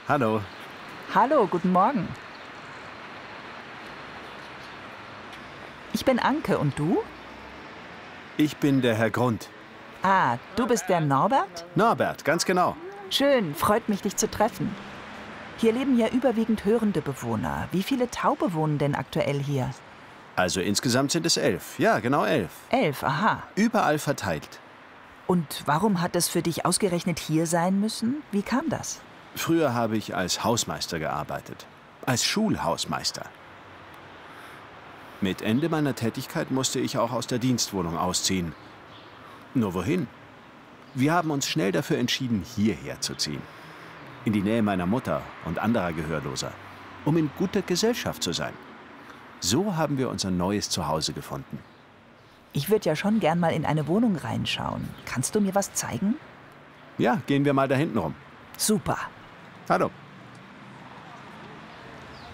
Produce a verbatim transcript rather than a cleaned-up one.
Hallo. Hallo, guten Morgen. Ich bin Anke und du? Ich bin der Herr Grund. Ah, du bist der Norbert? Norbert, ganz genau. Schön, freut mich, dich zu treffen. Hier leben ja überwiegend hörende Bewohner. Wie viele Taube wohnen denn aktuell hier? Also insgesamt sind es elf. Ja, genau elf. Elf, aha. Überall verteilt. Und warum hat es für dich ausgerechnet hier sein müssen? Wie kam das? Früher habe ich als Hausmeister gearbeitet. Als Schulhausmeister. Mit Ende meiner Tätigkeit musste ich auch aus der Dienstwohnung ausziehen. Nur wohin? Wir haben uns schnell dafür entschieden, hierher zu ziehen. In die Nähe meiner Mutter und anderer Gehörloser. Um in guter Gesellschaft zu sein. So haben wir unser neues Zuhause gefunden. Ich würde ja schon gern mal in eine Wohnung reinschauen. Kannst du mir was zeigen? Ja, gehen wir mal da hinten rum. Super. Hallo.